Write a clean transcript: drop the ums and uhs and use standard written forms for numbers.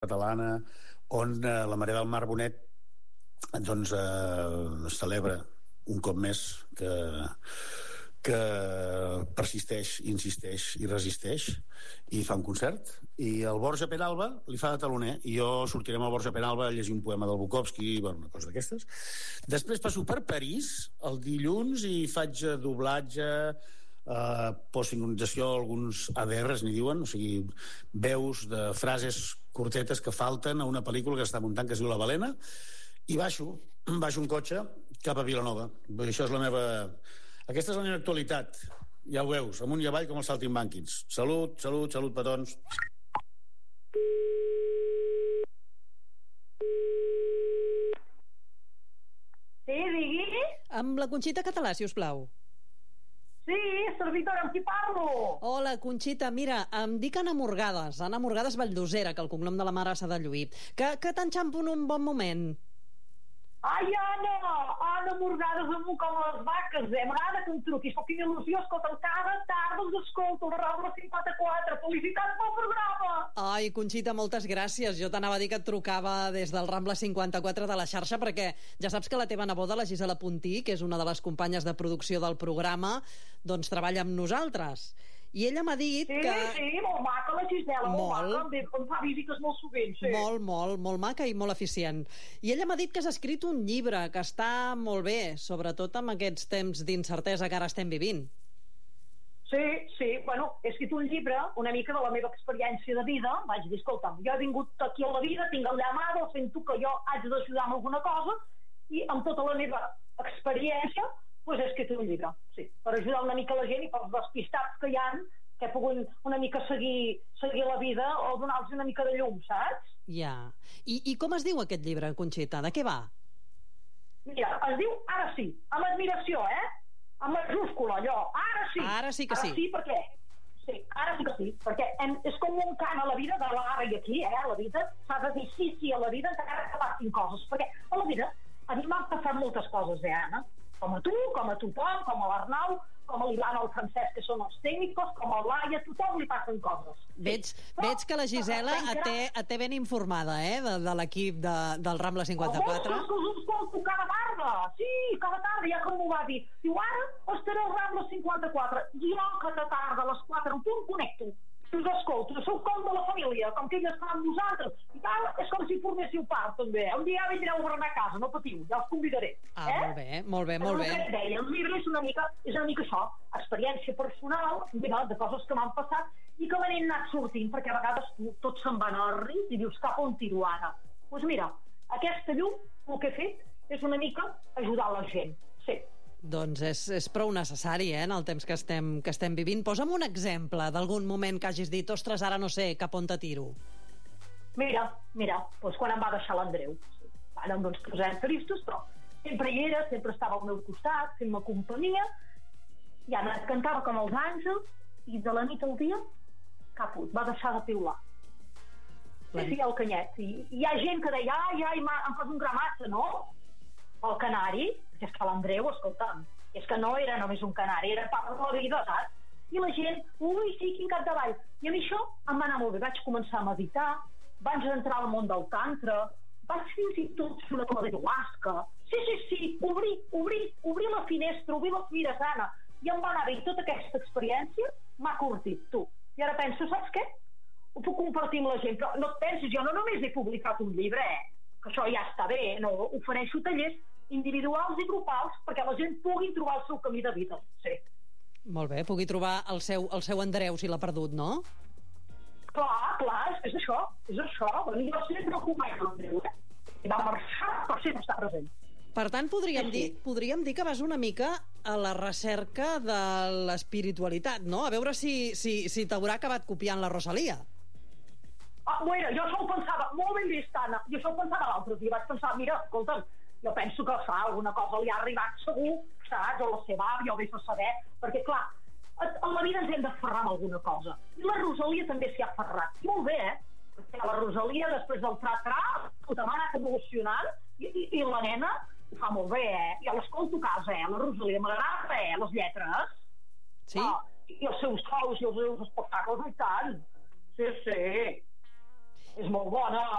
catalana, on la Marea del Mar Bonet doncs celebra un cop més que persisteix, insisteix i resisteix, i fa un concert, i el Borja Peralba li fa de taloner, i jo sortiré amb el Borja Peralba a llegir un poema del Bukowski, bueno, una cosa d'aquestes. Després passo per París el dilluns i faig doblatge, postsincronització, alguns ADRs n'hi diuen, o sigui, veus de frases curtetes que falten a una pel·lícula que està muntant que es diu La Balena, i baixo un cotxe cap a Vilanova. Això és la meva... Aquesta és la meva actualitat. Ja ho veus, amunt i avall com els saltimbanquins. Salut, salut, salut, petons. Sí, digui? Amb la Conxita Català, si us plau. Sí, servidora, amb qui parlo? Hola, Conxita, mira, em dic Anna Morgades Valldosera, que el cognom de la mare s'ha de lluir. Que t'enxampo en un bon moment. Ai, Anna Morgades amunt com les vaques, m'agrada que em truquis, però quina il·lusió, escolta, cada tarda els escolto, el Rambla 54, felicitats pel programa! Ai, Conxita, moltes gràcies, jo t'anava a dir que et trucava des del Rambla 54 de la xarxa, perquè ja saps que la teva neboda, la Gisela Puntí, que és una de les companyes de producció del programa, doncs treballa amb nosaltres. I ella m'ha dit que... Sí, molt maca la Gisela, molt maca, em fa visites molt sovint, sí. Molt maca i molt eficient. I ella m'ha dit que has escrit un llibre que està molt bé, sobretot amb aquests temps d'incertesa que ara estem vivint. Sí, bueno, he escrit un llibre una mica de la meva experiència de vida. Vaig dir, escolta'm, jo he vingut aquí a la vida, tinc el llamado, sento que jo haig d'ajudar amb alguna cosa, i amb tota la meva experiència he escrit un llibre, sí, per ajudar una mica la gent i pels despistats que hi ha, que he pogut una mica seguir la vida o donar-los una mica de llum, saps? Ja. I com es diu aquest llibre, Conxita? De què va? Mira, es diu Ara sí, amb admiració, amb majúscula, allò, ara sí. Ara sí que sí. Ara sí, perquè... Sí, ara sí que sí, perquè és com un cant a la vida de l'ara i aquí, a la vida, s'ha de dir sí a la vida encara que passin coses, perquè a la vida a mi m'han passat moltes coses, Anna? Com a tu, com a tothom, com a l'Arnau, com a l'Ivana o el Francesc, que són els tècnics, com a Laia, a tothom li passen coses. Veig que la Gisela et té ben informada, de l'equip del Rambla 54. Que us escolto cada tarda, sí, cada tarda, ja com m'ho va dir. Diu, ara estaré al Rambla 54. Jo cada tarda a les 4 en punt connecto. Us escolto, sou com de la família, com que ella està amb nosaltres, i tal, és com si forméssiu part, també. Un dia vindreu a berenar a casa, no patiu, ja els convidaré. Molt bé. El que deia, el llibre és una mica això, experiència personal, de coses que m'han passat i que me n'he anat sortint, perquè a vegades tot se'n va al rit i dius, cap on tiro ara? Doncs mira, aquesta llum, el que he fet, és una mica ajudar la gent, sí. Doncs és prou necessari, en el temps que estem vivint. Posa'm un exemple d'algun moment que hagis dit, ostres, ara no sé cap on te tiro. Mira, doncs quan em va deixar l'Andreu. Ara ens posem tristos, però sempre hi era, sempre estava al meu costat, fent-me companyia, i ara cantava com els àngels, i de la nit al dia, caput, va deixar de piular. Sí, el canyet. I hi ha gent que deia, ai, em fas un gramatge, no? El canari, és que l'Andreu, escolta'm, és que no era només un canari, era part de la vida, saps? I la gent, ui, sí, quin capdavall. I a mi això em va anar molt bé, vaig començar a meditar, vaig entrar al món del tantra, vaig fins i tot fer una cosa d'ayahuasca. Sí, obrir la finestra, obrir la fira sana, i em va anar bé, i tota aquesta experiència m'ha curtit, tu. I ara penso, saps què? Ho puc compartir amb la gent, però no et pensis, jo no només he publicat un llibre, que això ja està bé, no, ofereixo tallers individuals i grupals perquè la gent pugui trobar el seu camí de vida, sí. Molt bé, pugui trobar el seu Andreu si l'ha perdut, no? Clar, és això. Bueno, jo sempre acompanyo l'Andreu, i va marxar, però sempre està present. Per tant, podríem dir que vas una mica a la recerca de l'espiritualitat, no? A veure si t'haurà acabat copiant la Rosalia. Bueno, jo això ho pensava, molt ben vist, Anna, jo això ho pensava l'altre dia, vaig pensar, mira, escolta'm, jo penso que alguna cosa li ha arribat segur, saps, o la seva àvia, o vés a saber, perquè clar, a la vida ens hem d'aferrar amb alguna cosa, i la Rosalia també s'hi ha aferrat, i molt bé, perquè la Rosalia després del tra-tra, m'ha anat evolucionant, i la nena ho fa molt bé, jo l'escolto a casa, la Rosalia m'agrada, les lletres, sí? I els seus shows i els seus espectacles, i tant, sí, és molt bona.